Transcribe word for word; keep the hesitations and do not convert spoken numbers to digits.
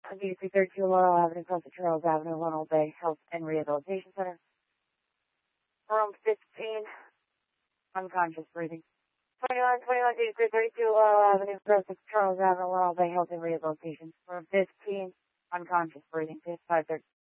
D three thirty-two Laurel Avenue, close to Charles Avenue, One Old Bay Health and Rehabilitation Center. Room fifteen, unconscious breathing. twenty-one, twenty-one, D three thirty-two Laurel Avenue, close to Charles Avenue, One Old Bay Health and Rehabilitation. Room fifteen, unconscious breathing. five thirty.